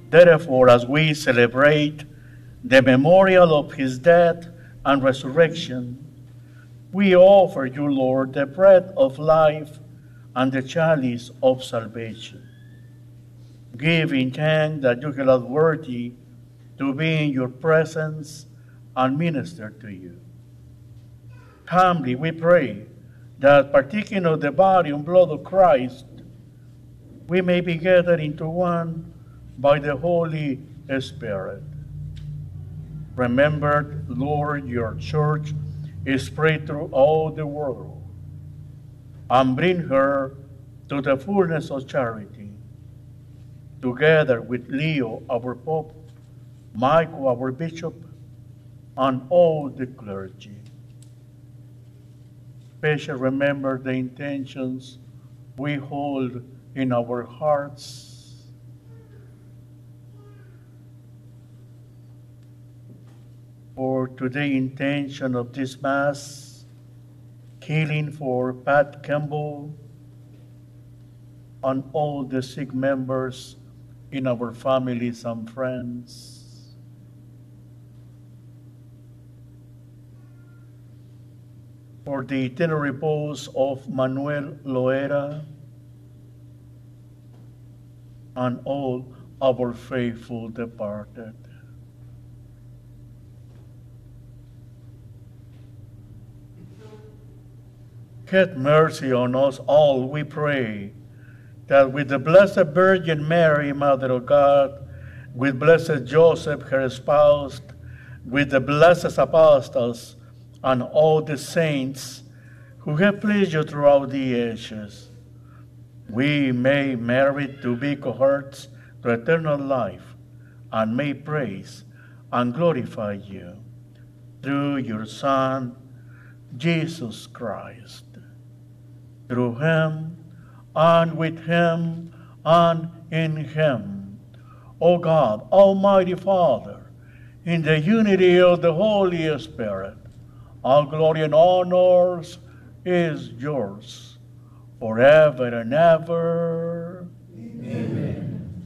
Therefore, as we celebrate the memorial of his death and resurrection, we offer you, Lord, the bread of life and the chalice of salvation, giving thanks that you are worthy to be in your presence and minister to you. Humbly we pray that, partaking of the body and blood of Christ, we may be gathered into one by the Holy Spirit. Remember, Lord, your church is spread through all the world, and bring her to the fullness of charity, together with Leo, our Pope, Michael, our Bishop, and all the clergy. Especially remember the intentions we hold in our hearts. For today's intention of this Mass, healing for Pat Campbell and all the sick members in our families and friends. For the eternal repose of Manuel Loera and all our faithful departed. Have mercy on us all, we pray, that with the Blessed Virgin Mary, Mother of God, with Blessed Joseph, her spouse, with the blessed apostles, and all the saints who have pleased you throughout the ages, we may merit to be cohorts to eternal life, and may praise and glorify you through your Son, Jesus Christ. Through him, and with him, and in him, O God, Almighty Father, in the unity of the Holy Spirit, all glory and honors is yours, forever and ever. Amen.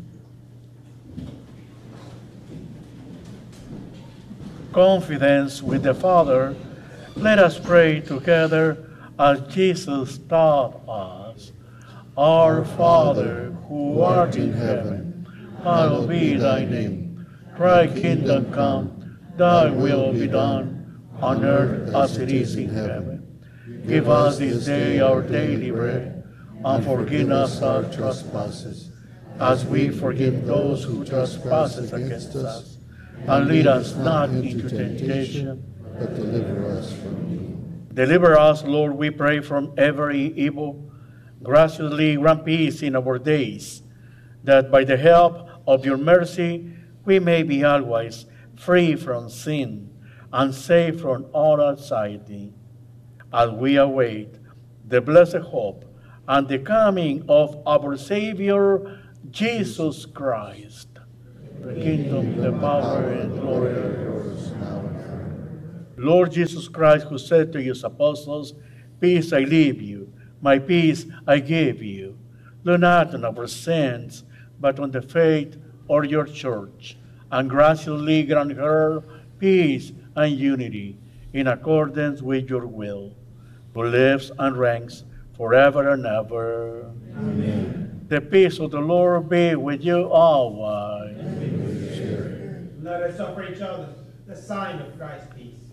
Confidence with the Father, let us pray together as Jesus taught us. Our Father, who art in heaven, hallowed be thy name. Thy kingdom come, thy will be done, on earth as it is in heaven. Give us this day our daily bread, and forgive us our trespasses, as we forgive those who trespass against us. And lead us not into temptation, but deliver us from evil. Deliver us, Lord, we pray, from every evil. Graciously grant peace in our days, that by the help of your mercy we may be always free from sin and safe from all anxiety, as we await the blessed hope and the coming of our Savior, Jesus Christ. The kingdom, the power, and glory are yours now and forever. Lord Jesus Christ, who said to his apostles, "Peace I leave you, my peace I give you. Look not on our sins, but on the faith of your church, and graciously grant her peace and unity in accordance with your will, who lives and reigns forever and ever." Amen. The peace of the Lord be with you always. And with your spirit. Let us offer each other the sign of Christ's peace.